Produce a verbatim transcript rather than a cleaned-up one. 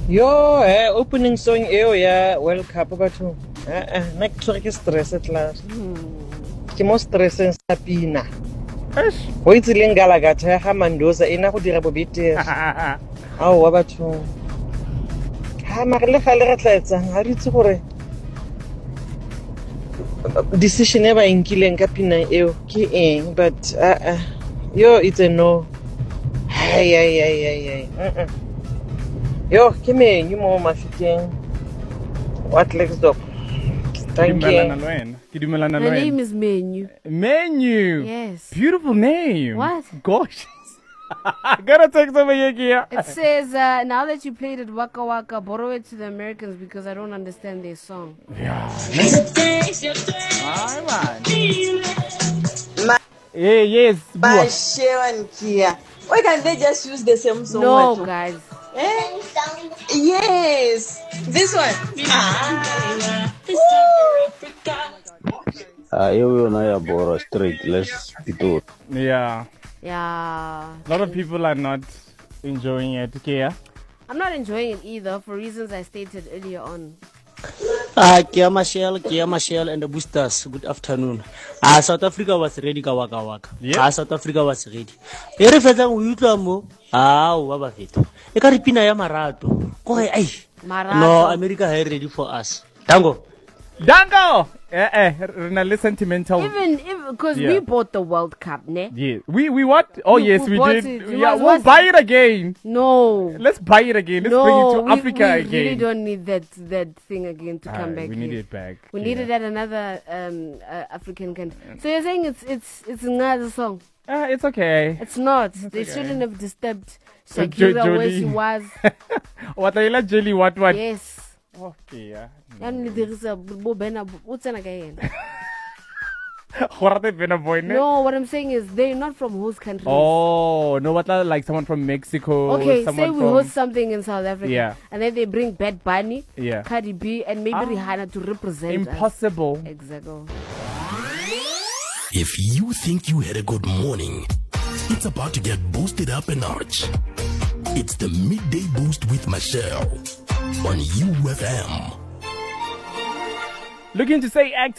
Yo, eh, opening song eo ya World Cup batho. Eh eh, nna ke tshwere ke stress class. Ke mo stresseng sa pina. Eish. Ho itse le ngalagatha ya ga Mandoza ena go dira bobetere. Ao wa batho. Ha mare le gale re tlaetsang ha re itse gore decision e ba inkileng ka pina eo ke eng, but uh, uh, yo it's a no. Ay ay ay ay ay. Uh-uh. Yo, ke menyu mo mafikeng. What legs dog? Thank you. Her name is Menu. Menu. Yes. Beautiful name. What? Gorgeous. I gotta take some of here. It says, uh, now that you played it, Waka Waka, borrow it to the Americans because I don't understand their song. Yeah. All right. Ma- yeah, yes. Bashewan Kia. Why can't they just use the same song? No, guys. Eh? Yes. This one. Ah, you and I are bora straight. Let's do it. Yeah. Yeah. A lot of people are not enjoying it. Okay. I'm not enjoying it either for reasons I stated earlier on. Ah, Kia Michelle, Kia Michelle and the boosters. Good afternoon. Ah, South Africa was ready, Kawaka Waka. Yep. Ah, South Africa was ready. Ere fetsa go utlwa mo. Ah, wa ba feta. E ka ripina ya marato. Ko ai ai. Marato. No, America is ready for us. Dango. Dango. Eh eh, really sentimental. Even if because Yeah. we bought the World Cup, ne? Yeah. We we what? Oh We- yes, we we bought did. it. It Yeah, was- we'll was- buy it again. No. Let's buy it again. Let's no, bring it to we, Africa we again. really don't need that that thing again to come Alright, back. we need here. it back. We Yeah. need it at another um, uh, African country. So you're saying it's it's it's another song? Ah, it's okay. It's not. they okay. shouldn't have disturbed So Jo- Shakira where she Jolie. was. What are you like, Jelly? What what? Yes. Okay, yeah. Ya nne dirisa bo bena o tsena ka yena. What are they boy? ne? No, what I'm saying is they're not from host countries. Oh no! What like someone from Mexico? Okay, say someone we from... host something in South Africa, Yeah. and then they bring Bad Bunny, Yeah. Cardi B, and maybe Ah. Rihanna to represent us. Impossible. Exactly. If you think you had a good morning, it's about to get boosted up a notch. It's the Midday Boost with Michelle on U F M. Looking to say act.